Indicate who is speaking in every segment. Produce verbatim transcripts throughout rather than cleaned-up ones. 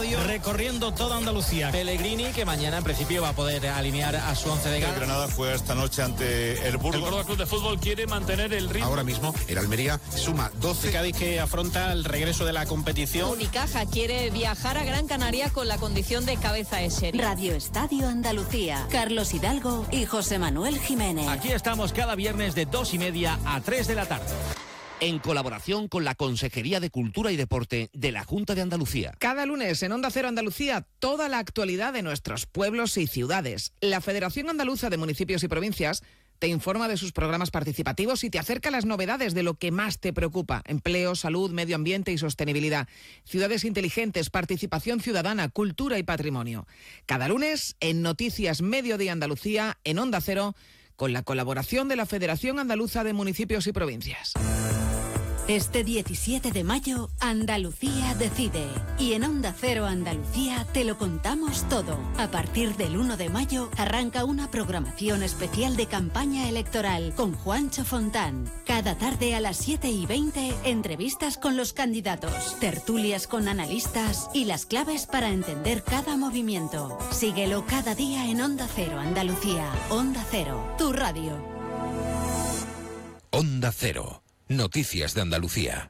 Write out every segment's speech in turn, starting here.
Speaker 1: Radio, recorriendo toda Andalucía.
Speaker 2: Pellegrini, que mañana en principio va a poder alinear a su once de gala.
Speaker 3: El Granada fue esta noche ante el Burgos.
Speaker 4: El Córdoba Club de Fútbol quiere mantener el ritmo.
Speaker 5: Ahora mismo el Almería suma doce.
Speaker 1: El Cádiz, que afronta el regreso de la competición.
Speaker 6: Unicaja quiere viajar a Gran Canaria con la condición de cabeza de serie.
Speaker 7: Radio Estadio Andalucía. Carlos Hidalgo y José Manuel Jiménez.
Speaker 8: Aquí estamos cada viernes de dos y media a tres de la tarde.
Speaker 9: En colaboración con la Consejería de Cultura y Deporte de la Junta de Andalucía.
Speaker 10: Cada lunes en Onda Cero Andalucía, toda la actualidad de nuestros pueblos y ciudades. La Federación Andaluza de Municipios y Provincias te informa de sus programas participativos y te acerca las novedades de lo que más te preocupa: empleo, salud, medio ambiente y sostenibilidad. Ciudades inteligentes, participación ciudadana, cultura y patrimonio. Cada lunes en Noticias Mediodía Andalucía, en Onda Cero, con la colaboración de la Federación Andaluza de Municipios y Provincias.
Speaker 7: Este diecisiete de mayo, Andalucía decide. Y en Onda Cero Andalucía te lo contamos todo. A partir del uno de mayo arranca una programación especial de campaña electoral con Juancho Fontán. Cada tarde a las siete y veinte, entrevistas con los candidatos, tertulias con analistas y las claves para entender cada movimiento. Síguelo cada día en Onda Cero Andalucía. Onda Cero, tu radio.
Speaker 9: Onda Cero. Noticias de Andalucía.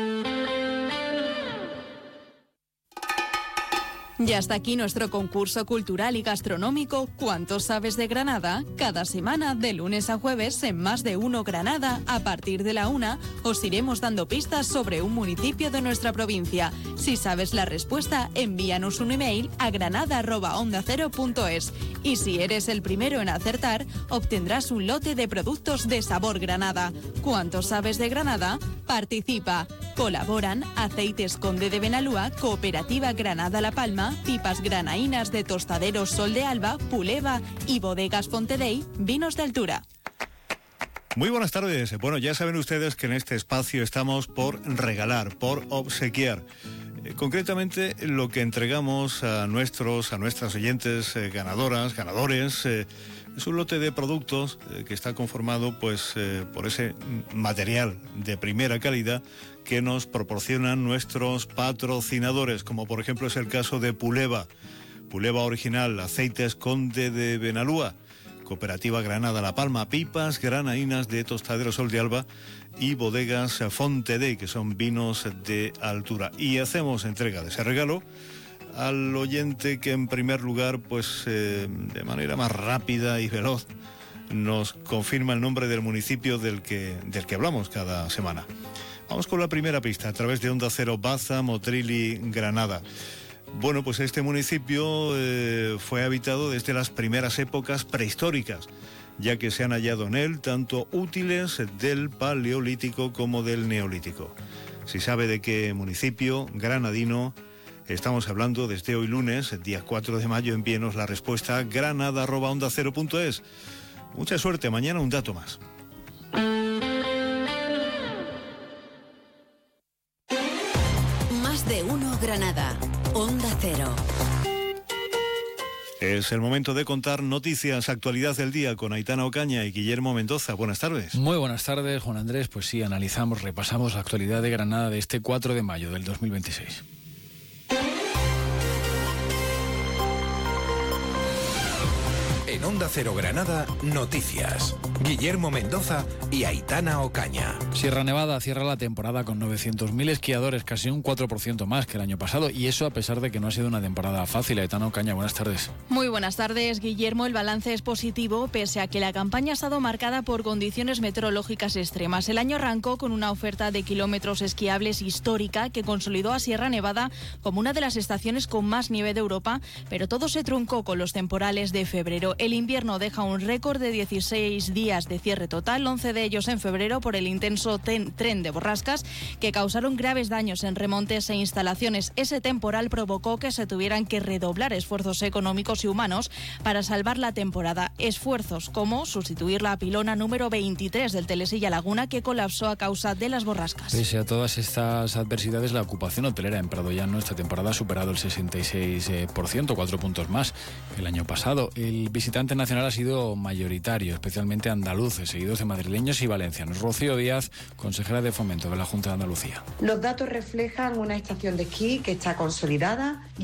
Speaker 6: Ya está aquí nuestro concurso cultural y gastronómico ¿Cuánto sabes de Granada? Cada semana, de lunes a jueves, en Más de Uno Granada, a partir de la una, os iremos dando pistas sobre un municipio de nuestra provincia. Si sabes la respuesta, envíanos un email a granada arroba onda cero punto es. Y si eres el primero en acertar, obtendrás un lote de productos de sabor Granada. ¿Cuánto sabes de Granada? Participa. Colaboran Aceites Conde de Benalúa, Cooperativa Granada La Palma, Pipas Granaínas de Tostaderos Sol de Alba, Puleva y Bodegas Fontedey, Vinos de Altura.
Speaker 11: Muy buenas tardes. Bueno, ya saben ustedes que en este espacio estamos por regalar, por obsequiar. Eh, concretamente, lo que entregamos a nuestros, a nuestras oyentes eh, ganadoras, ganadores, eh, es un lote de productos eh, que está conformado pues eh, por ese material de primera calidad que nos proporcionan nuestros patrocinadores, como por ejemplo es el caso de Puleva, Puleva Original, Aceites Conde de Benalúa, Cooperativa Granada La Palma, Pipas Granaínas de Tostadero Sol de Alba y Bodegas Fontedey, que son vinos de altura. Y hacemos entrega de ese regalo al oyente que en primer lugar, pues eh, de manera más rápida y veloz, nos confirma el nombre del municipio del que, del que hablamos cada semana. Vamos con la primera pista a través de Onda Cero, Baza, Motril, Granada. Bueno, pues este municipio eh, fue habitado desde las primeras épocas prehistóricas, ya que se han hallado en él tanto útiles del Paleolítico como del Neolítico. Si sabe de qué municipio granadino estamos hablando, desde hoy lunes, día cuatro de mayo, envíenos la respuesta a granada arroba onda cero punto es. Mucha suerte, mañana un dato más.
Speaker 7: Más de Uno Granada, Onda Cero.
Speaker 11: Es el momento de contar noticias, actualidad del día con Aitana Ocaña y Guillermo Mendoza. Buenas tardes.
Speaker 12: Muy buenas tardes, Juan Andrés. Pues sí, analizamos, repasamos la actualidad de Granada de este cuatro de mayo del dos mil veintiséis.
Speaker 9: En Onda Cero Granada, noticias. Guillermo Mendoza y Aitana Ocaña.
Speaker 12: Sierra Nevada cierra la temporada con novecientos mil esquiadores, casi un cuatro por ciento más que el año pasado, y eso a pesar de que no ha sido una temporada fácil. Aitana Ocaña, buenas tardes.
Speaker 6: Muy buenas tardes, Guillermo. El balance es positivo, pese a que la campaña ha estado marcada por condiciones meteorológicas extremas. El año arrancó con una oferta de kilómetros esquiables histórica que consolidó a Sierra Nevada como una de las estaciones con más nieve de Europa, pero todo se truncó con los temporales de febrero. El invierno deja un récord de dieciséis días de cierre total, once de ellos en febrero por el intenso ten, tren de borrascas que causaron graves daños en remontes e instalaciones. Ese temporal provocó que se tuvieran que redoblar esfuerzos económicos y humanos para salvar la temporada. Esfuerzos como sustituir la pilona número veintitrés del Telesilla Laguna, que colapsó a causa de las borrascas.
Speaker 12: Pese a todas estas adversidades, la ocupación hotelera en Prado Llano esta temporada ha superado el sesenta y seis por ciento, cuatro puntos más que el año pasado. El visitante nacional ha sido mayoritario, especialmente andaluces, seguidos de madrileños y valencianos. Rocío Díaz, consejera de Fomento de la Junta de Andalucía.
Speaker 13: Los datos reflejan una estación de esquí que está consolidada